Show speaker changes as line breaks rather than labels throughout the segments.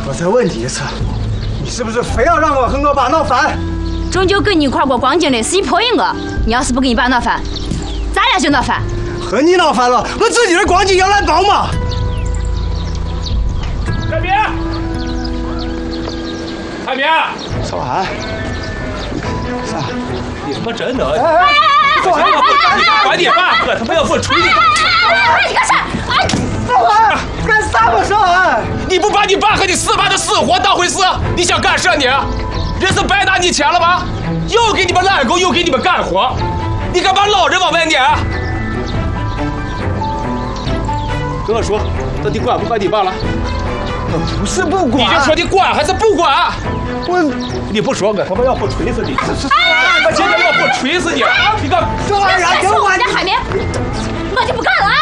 我再问你一次，你是不是非要让我和我爸闹翻？
终究跟你一块过光景的是你婆姨我，你要是不跟你爸闹翻，咱俩就闹翻。
和你闹翻了，我自己的光景要来报吗？
海明，海明，
小安，啥？
你他妈真能！
小安，
管你爸，我他妈要不捶你！
你干啥？
小安，干啥嘛，小安？
你不把你爸和你四爸的死活当回事？你想干啥你？人是白拿你钱了吗？又给你们揽工，又给你们干活，你敢把老人往外撵？跟我说，到底管不管你爸了？
我不是不管。
你就说你管还是不管？你不说，我他妈要不锤死你！我今天要不锤死你！你敢？
小安，让给我！
这海绵，我就不干了啊！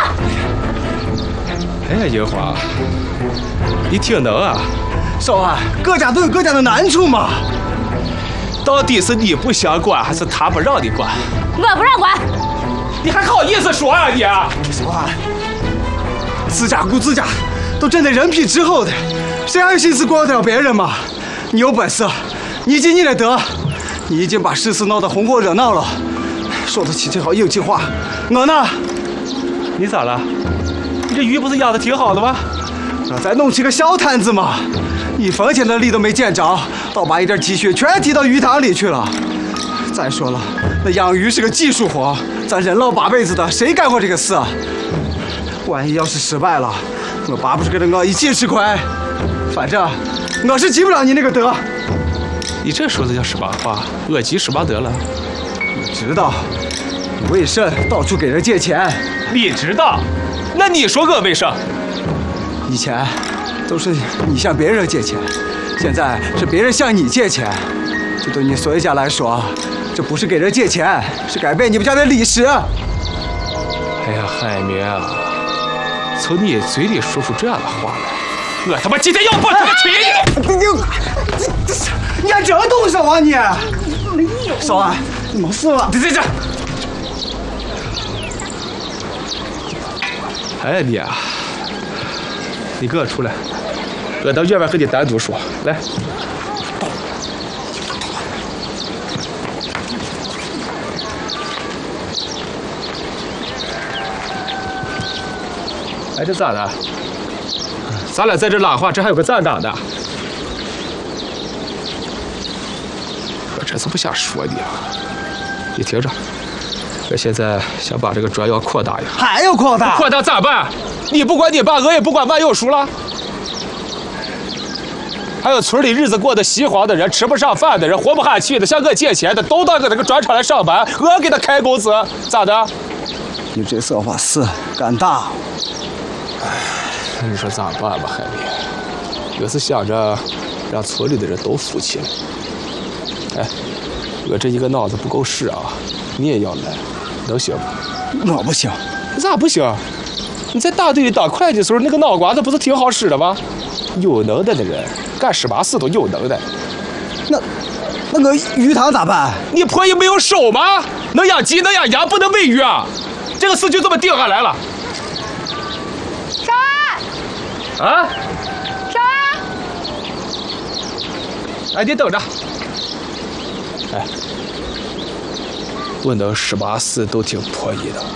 哎，银花，你挺能啊！
小安，各家都有各家的难处嘛。
到底是你不想管，还是他不让你管？
我不让管。
你还好意思说啊你？
小安，自家顾自家，都真的人皮之后的，谁还有心思管得了别人嘛？你有本事，你尽你的德，你已经把事闹得红火热闹了，说得起这好硬气话。我呢？
你咋了？你这鱼不是养的挺好的吗？
我再弄起个小摊子嘛，一分钱的利都没捡着，倒把一点积蓄全提到鱼塘里去了。再说了，那养鱼是个技术活，咱人老8辈子的，谁干过这个事？万一要是失败了，我爸不是跟着我一起吃亏？反正我是记不了你那个德。
你这说的叫什么话？我记什么德了？
我知道，你为甚到处给人借钱？
你知道？那你说我为什？
以前都是你向别人借钱，现在是别人向你借钱。这对你所有家来说，这不是给人借钱，是改变你们家的历史。
哎呀，海明啊，从你嘴里说出这样的话来，我他妈今天要不他妈捶你！
你还真动手啊你！小安，你没事吧？
这！哎你啊，你跟我出来，我到院外和你单独说。来。哎，这咋的？咱俩在这拉话，这还有个站岗的。我这是不想说你啊，你听着，我现在想把这个专要扩大一下。
还要扩大？
扩大咋办？你不管你爸，我也不管万有书了。还有村里日子过得稀荒的人，吃不上饭的人，活不下去的，向我借钱的，都到我这个砖厂来上班，我给他开工资，咋的？
你这说话是干大。
你说咋办吧，海明？我是想着让村里的人都服气了。哎，我这一个脑子不够使啊，你也要来，能行吗？
我不行。
咋不行？你在大队里当会计的时候，那个脑瓜子不是挺好使的吗？有能耐的人干18事都有能耐。
那个鱼塘咋办？
你婆姨没有手吗？能养鸡能养羊，不能喂鱼啊！这个事就这么定下来了。
少安，
啊？
少安，
哎，你等着。哎，不能18事都听婆姨的。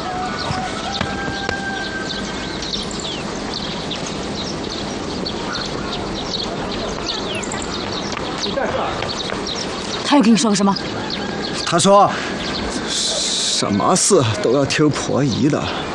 你干啥？
他又跟你说个什么？
他说，什么事都要听婆姨的。